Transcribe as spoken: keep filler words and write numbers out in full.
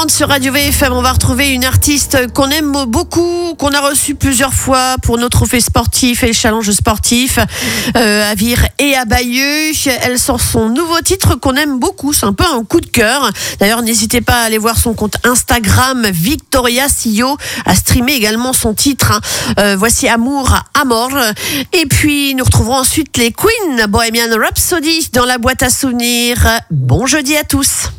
Sur Radio V F M, on va retrouver une artiste qu'on aime beaucoup, qu'on a reçue plusieurs fois pour nos trophées sportifs et le challenge sportif euh, à Vire et à Bayeux. Elle sort son nouveau titre qu'on aime beaucoup, c'est un peu un coup de cœur. D'ailleurs, n'hésitez pas à aller voir son compte Instagram Victoria Sio, à streamer également son titre. Hein. Euh, voici Amour à mort. Et puis, nous retrouverons ensuite les Queen, Bohemian Rhapsody dans la boîte à souvenirs. Bon jeudi à tous.